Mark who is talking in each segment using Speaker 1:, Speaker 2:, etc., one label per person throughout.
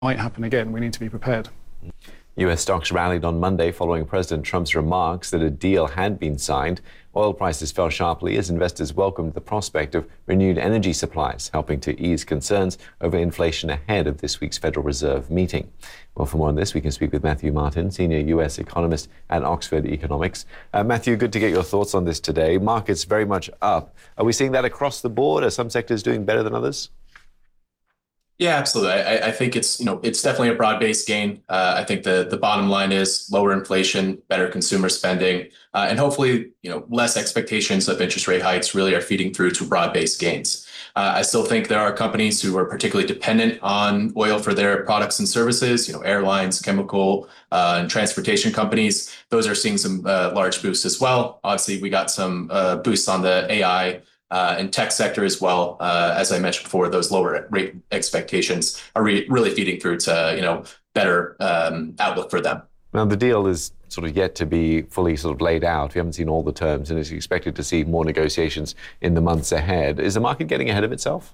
Speaker 1: might happen again. We need to be prepared.
Speaker 2: U.S. stocks rallied on Monday following President Trump's remarks that a deal had been signed. Oil prices fell sharply as investors welcomed the prospect of renewed energy supplies, helping to ease concerns over inflation ahead of this week's Federal Reserve meeting. Well, for more on this, we can speak with Matthew Martin, senior U.S. economist at Oxford Economics. Matthew, good to get your thoughts on this today. Markets very much up. Are we seeing that across the board? Are some sectors doing better than others?
Speaker 3: Yeah, absolutely. I think it's definitely a broad-based gain. I think the bottom line is lower inflation, better consumer spending, and hopefully less expectations of interest rate hikes really are feeding through to broad-based gains. I still think there are companies who are particularly dependent on oil for their products and services. Airlines, chemical, and transportation companies. Those are seeing some large boosts as well. Obviously, we got some boosts on the AI. And tech sector as well. As I mentioned before, those lower rate expectations are really feeding through to better outlook for them.
Speaker 2: Now, the deal is sort of yet to be fully sort of laid out. We haven't seen all the terms and is expected to see more negotiations in the months ahead. Is the market getting ahead of itself?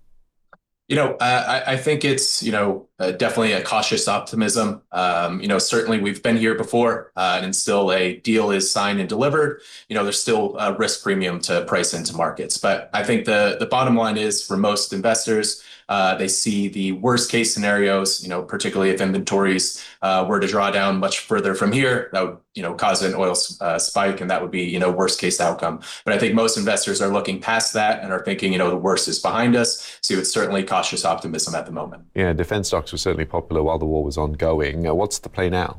Speaker 3: I think it's, definitely a cautious optimism. Certainly we've been here before and until a deal is signed and delivered, there's still a risk premium to price into markets. But I think the bottom line is for most investors, they see the worst case scenarios, particularly if inventories were to draw down much further from here, that would, cause an oil spike, and that would be, worst case outcome. But I think most investors are looking past that and are thinking, the worst is behind us. So it's certainly cautious optimism at the moment.
Speaker 2: Yeah, defense stocks were certainly popular while the war was ongoing. What's the play now?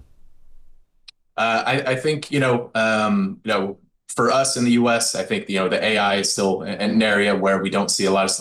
Speaker 3: I think, for us in the U.S., I think, the AI is still an area where we don't see a lot of